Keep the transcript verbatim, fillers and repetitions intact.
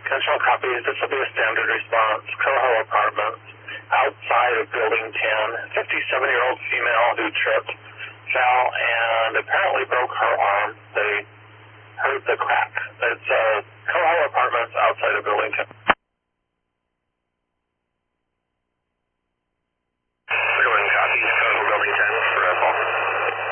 Control copies. This will be a standard response. Coho Apartments, outside of Building ten. fifty-seven-year-old female who tripped, fell, and apparently broke her arm. They heard the crack. It's uh, Coho Apartments outside of Building ten.